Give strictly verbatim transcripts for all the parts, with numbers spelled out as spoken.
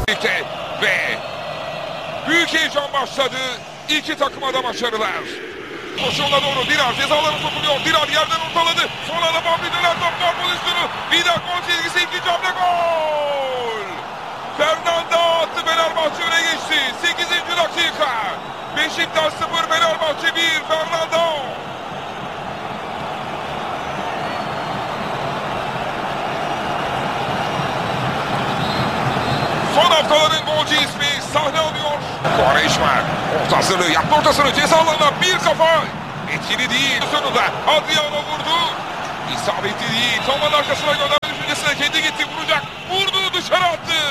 Ve büyük heyecan başladı. İki takıma da başarılar. Koşuğuna doğru Dirar cezalarına sokuluyor. Dirar yerden ortaladı. Son anda Fabri döner top var pozisyonu. Vida gol çizgisi, ikinci hamle gol. Fernando attı, Fenerbahçe öne geçti. sekizinci dakika. Beşiktaş sıfır, Fenerbahçe bir. Fernando. Son haftaların golcü ismi sahne alıyor. Quaresma orta hazırlığı yaptı, ortasını ceza alanına bir kafa. Etkili değil. Sonunda Adriano vurdu. İsabetli değil. Toman arkasına gönderdi, düşüncesine kendi gitti, vuracak. Vurdu, dışarı attı.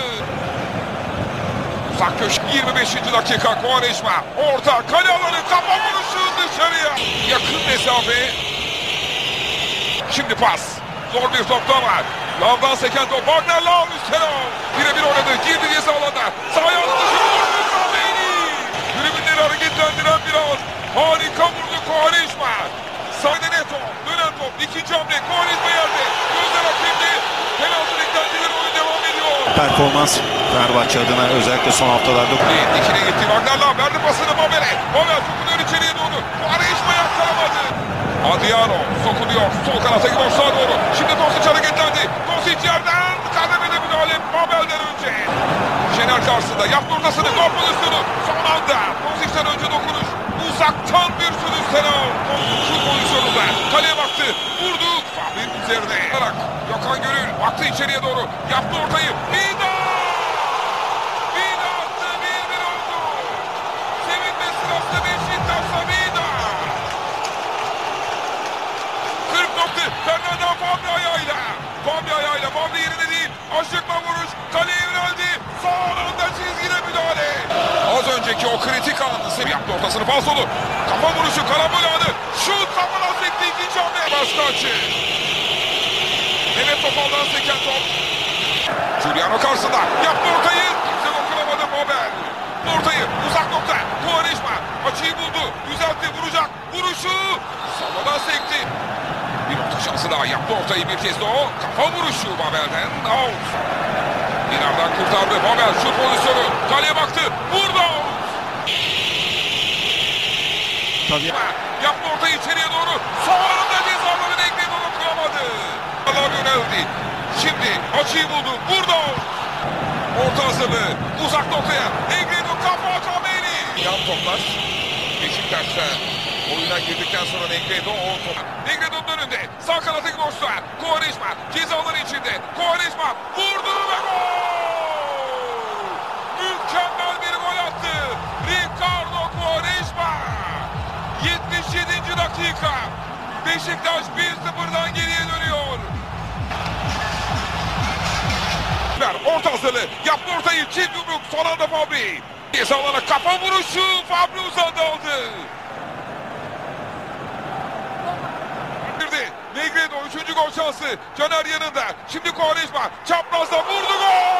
Uzak köşk, yirmi beşinci dakika. Quaresma orta kale alanı, kafa vuruşu dışarıya. Yakın mesafe. Şimdi pas. Zor bir topta var. Lavdan seken top. Wagner Lav üstten al. Birebir oynadı. Girdi ceza alanına. Sahaya attı. Tribünleri hareketlendiren bir an. Harika vurdu Quaresma. Sahne Neto. Dönen top. İkinci hamle. Quaresma yerde. Gözler hakemde. Penaltı beklentileri, oyun devam ediyor. Performans Fenerbahçe adına özellikle son haftalarda. İkine gitti. Wagner Lav verdi pasını Mabel'e. Mabel sokuluyor içeriye doğru. Quaresma yakalamadı. Adriano sokuluyor. Sol kanata gidiyor, sağa doğru. Şimdi Tosic hareketlendi. Tosic yerden kademede müdahale Mabel'den önce. Şener karşısında yaptı ortasını. Gol pozisyonu. Son anda Tosic'ten önce dokunuş. Uzaktan bir şut üstten al. Şut pozisyonunda. Kaleye baktı. Vurdu. Fabri'nin üzerine. Gökhan Gönül baktı içeriye doğru. Yaptı ortayı. Vida! Vida attı. bir bir oldu. Sevinme sırası Beşiktaş'ta Vida. kırk nokta. Fernando Fabri ayağıyla. Fabri ayağıyla. Fabri yerine değil. Aşıkla vuruş. Kaleye yöneldi. Son anda çizgide müdahale. Az önceki o kritik anı yaptı ortasını, falsolu. Kafa vuruşu, karambol anı. Şut kafadan sekti, ikinci hamle. Başka açı. Mehmet Topal'dan seken top. Giuliano karşısında. Yaptı ortayı. Kimse dokunamadı Mabel. Ortayı uzak nokta. Quaresma açıyı buldu. Düzeltti, vuracak. Vuruşu. Savadan sekti. Bir orta şansı daha, yaptı ortayı bir kez de o. Kafa vuruşu Mabel'den. Out. Dinar'dan kurtardı. Mabel şut pozisyonu. Kaleye baktı. Vurdu. Tabii. Yaptı ortayı içeriye doğru. Sonunda cezalarını ekledi, onu kıramadı. Allah yöneldi. Şimdi açıyı buldu. Vurdu. Orta hazırlığı. Uzak noktaya. Negredo kafa Cameli. Yan toplar. Beşiktaş'ta oyuna girdikten sonra Negredo o top. Negredo'nun önünde. Sağ kanatı boşta. Quaresma cezaları içinde. Quaresma vurdu ve gol! Mükemmel bir gol attı. Ricardo Quaresma. yetmiş yedinci dakika. Beşiktaş bir sıfırdan geriye dönüyor. Orta hazırlığı. Yaptı ortayı. Çift yumruk. Son anda Fabri. Cezalarına kafa vuruşu. Fabri uzadı aldı. Negredo üçüncü gol şansı. Caner yanında. Şimdi Quaresma çaprazda vurdu, gol!